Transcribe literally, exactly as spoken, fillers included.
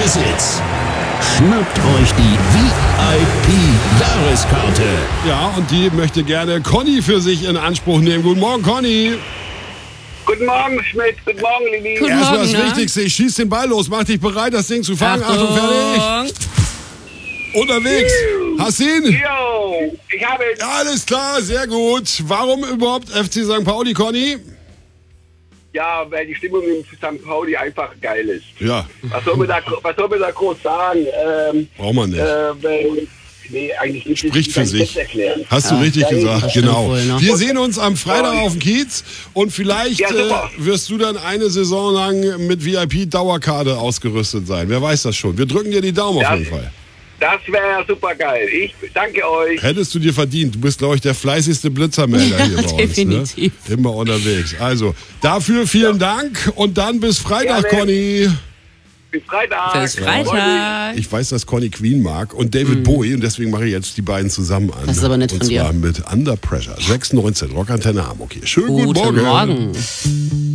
Besitz. Schnappt euch die V I P-Jahreskarte. Ja, und die möchte gerne Conny für sich in Anspruch nehmen. Guten Morgen, Conny. Guten Morgen, Schmidt. Guten Morgen, Lili. Guten Erstmal das Morgen, ne? Wichtigste, ich schieß den Ball los. Mach dich bereit, das Ding zu fangen. Achtung, fertig. Unterwegs. Hast du ihn? Jo, ich habe... Alles klar, sehr gut. Warum überhaupt F C Sankt Pauli, Conny? Ja, weil die Stimmung in Sankt Pauli einfach geil ist. Ja, Was soll man da, was soll man da groß sagen? Ähm, braucht man nicht. äh, weil, nee, eigentlich nicht. Spricht Ich für kann sich. das erklären. Hast du Ja, richtig ja, gesagt, das stimmt genau. wohl, ne? Wir sehen uns am Freitag auf dem Kiez und vielleicht Ja, super. äh, wirst du dann eine Saison lang mit V I P-Dauerkarte ausgerüstet sein. Wer weiß das schon. Wir drücken dir die Daumen Ja. auf jeden Fall. Das wäre super geil. Ich danke euch. Hättest du dir verdient. Du bist, glaube ich, der fleißigste Blitzermelder hier bei uns. definitiv. Ne? Immer unterwegs. Also, dafür vielen Dank und dann bis Freitag, Gerne. Conny. Bis Freitag. Bis Freitag. Ich weiß, dass Conny Queen mag und David Bowie und deswegen mache ich jetzt die beiden zusammen an. Das ist aber nett und von dir. zwar mit Under Pressure. sechs neunzehn, Rockantenne Hamburg hier. Schönen guten, Guten Morgen. Morgen.